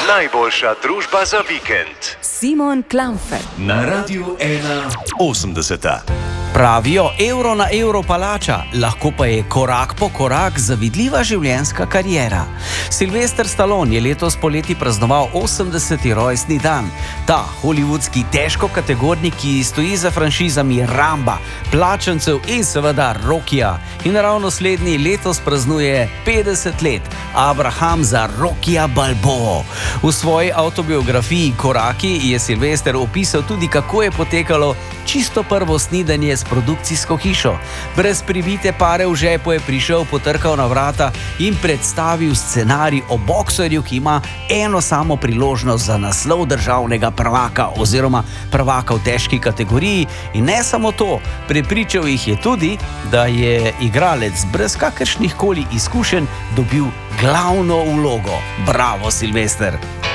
Najboljša družba za vikend. Simon Klamfer Na Radiu 1.80. Pravijo, evro na evro palača, lahko pa je korak po korak zavidljiva življenjska kariera. Sylvester Stallone je letos poleti praznoval 80. rojstni dan. Ta hollywoodski težkokategornik, ki stoji za franšizami Ramba, Plačancev in seveda Rockija. In ravno slednji letos praznuje 50 let. Abraham za Rockija Balboa. V svoji avtobiografiji Koraki je Sylvester opisal tudi, kako je potekalo čisto prvo snidenje s produkcijsko hišo. Brez pribite pare v žepu je prišel, potrkal na vrata in predstavil scenarij o bokserju, ki ima eno samo priložnost za naslov državnega prvaka oziroma prvaka v težki kategoriji. In ne samo to, prepričal jih je tudi, da je igralec brez kakršnih koli izkušenj dobil glavno vlogo. Bravo, Sylvester!